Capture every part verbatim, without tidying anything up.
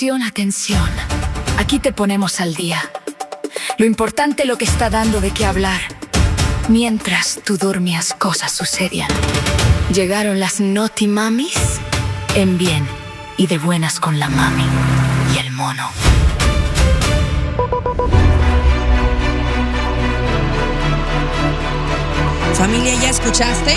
Atención, atención. Aquí te ponemos al día. Lo importante, lo que está dando de qué hablar. Mientras tú dormías, cosas sucedían. Llegaron las Naughty Mamis en bien y de buenas con la mami y el mono. Familia, ¿ya escuchaste?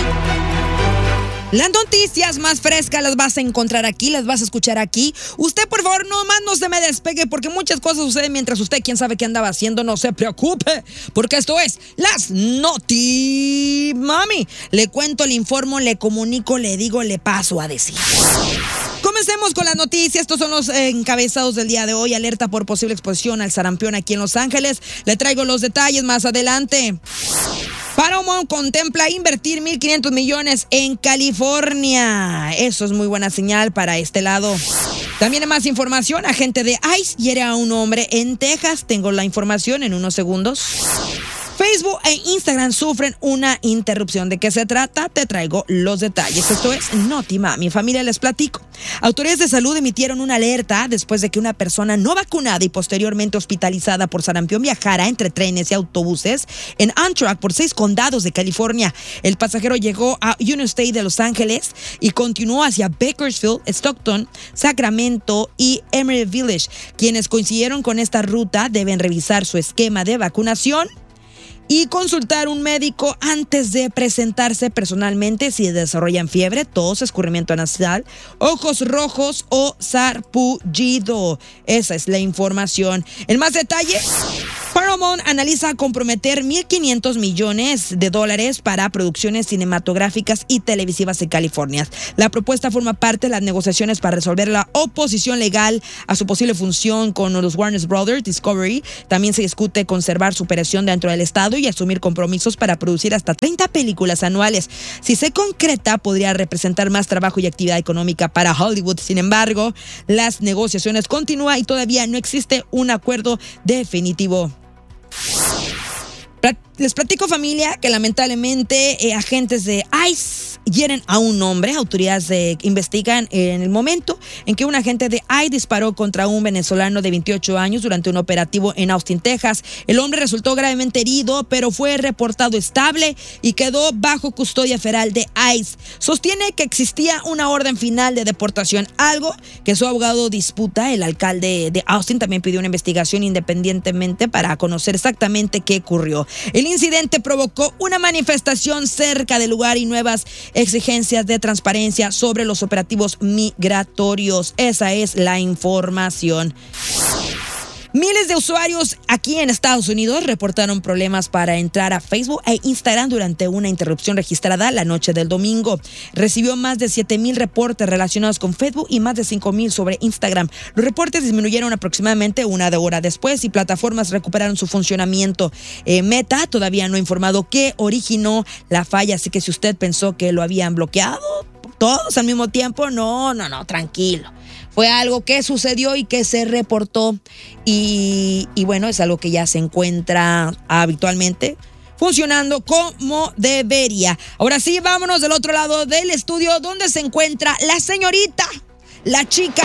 Las noticias más frescas las vas a encontrar aquí, las vas a escuchar aquí. Usted, por favor, nomás no se me despegue porque muchas cosas suceden mientras usted, quién sabe qué andaba haciendo, no se preocupe. Porque esto es Las Naughty Mami. Le cuento, le informo, le comunico, le digo, le paso a decir. Comencemos con las noticias. Estos son los encabezados del día de hoy. Alerta por posible exposición al sarampión aquí en Los Ángeles. Le traigo los detalles más adelante. Paramount contempla invertir mil quinientos millones en California. Eso es muy buena señal para este lado. También hay más información. Agente de ICE hiere a un hombre en Texas. Tengo la información en unos segundos. Facebook e Instagram sufren una interrupción. ¿De qué se trata? Te traigo los detalles. Esto es Naughty Mami. Familia, les platico. Autoridades de salud emitieron una alerta después de que una persona no vacunada y posteriormente hospitalizada por sarampión viajara entre trenes y autobuses en Amtrak por seis condados de California. El pasajero llegó a Union State de Los Ángeles y continuó hacia Bakersfield, Stockton, Sacramento y Emery Village. Quienes coincidieron con esta ruta deben revisar su esquema de vacunación y consultar un médico antes de presentarse personalmente si desarrollan fiebre, tos, escurrimiento nasal, ojos rojos o sarpullido. Esa es la información. En más detalle, Paramount analiza comprometer mil quinientos millones de dólares para producciones cinematográficas y televisivas en California. La propuesta forma parte de las negociaciones para resolver la oposición legal a su posible función con los Warner Brothers Discovery. También se discute conservar su operación dentro del estado y asumir compromisos para producir hasta treinta películas anuales. Si se concreta, podría representar más trabajo y actividad económica para Hollywood. Sin embargo, las negociaciones continúan y todavía no existe un acuerdo definitivo. Les platico, familia, que lamentablemente eh, agentes de ICE hieren a un hombre. Autoridades eh, investigan en el momento en que un agente de ICE disparó contra un venezolano de veintiocho años durante un operativo en Austin, Texas. El hombre resultó gravemente herido, pero fue reportado estable y quedó bajo custodia federal de ICE. Sostiene que existía una orden final de deportación, algo que su abogado disputa. El alcalde de Austin también pidió una investigación independientemente para conocer exactamente qué ocurrió. El incidente provocó una manifestación cerca del lugar y nuevas exigencias de transparencia sobre los operativos migratorios. Esa es la información. Miles de usuarios aquí en Estados Unidos reportaron problemas para entrar a Facebook e Instagram durante una interrupción registrada la noche del domingo. Recibió más de siete mil reportes relacionados con Facebook y más de cinco mil sobre Instagram. Los reportes disminuyeron aproximadamente una hora después y plataformas recuperaron su funcionamiento. Eh, Meta todavía no ha informado qué originó la falla, así que si usted pensó que lo habían bloqueado todos al mismo tiempo, no, no, no, tranquilo. Fue algo que sucedió y que se reportó y, y bueno, es algo que ya se encuentra habitualmente funcionando como debería. Ahora sí, vámonos del otro lado del estudio donde se encuentra la señorita, la chica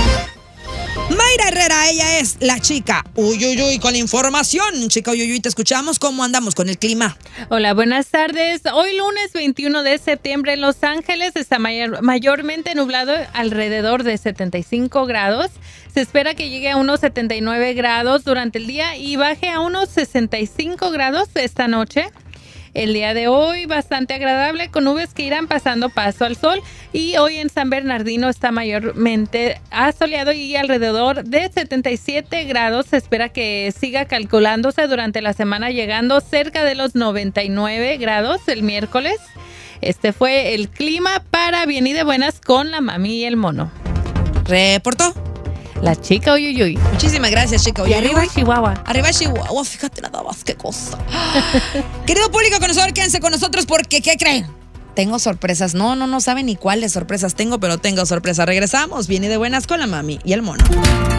Mayra Herrera. Ella es la chica Uy, uy, uy, con la información. Chica Uy, uy, uy, te escuchamos. ¿Cómo andamos con el clima? Hola, buenas tardes. Hoy lunes veintiuno de septiembre en Los Ángeles está mayor, mayormente nublado, alrededor de setenta y cinco grados. Se espera que llegue a unos setenta y nueve grados durante el día y baje a unos sesenta y cinco grados esta noche. El día de hoy bastante agradable con nubes que irán pasando paso al sol y hoy en San Bernardino está mayormente asoleado y alrededor de setenta y siete grados. Se espera que siga calculándose durante la semana llegando cerca de los noventa y nueve grados el miércoles. Este fue el clima para Bien y de Buenas con la mami y el mono. ¿Reportó? La chica Uy, uy, uy. Muchísimas gracias, chica Uy, y arriba Chihuahua. Arriba Chihuahua, fíjate nada más, qué cosa. Querido público conocedor, quédense con nosotros porque, ¿qué creen? Tengo sorpresas. No, no, no saben ni cuáles sorpresas tengo, pero tengo sorpresas. Regresamos, Bien y de Buenas con la mami y el mono.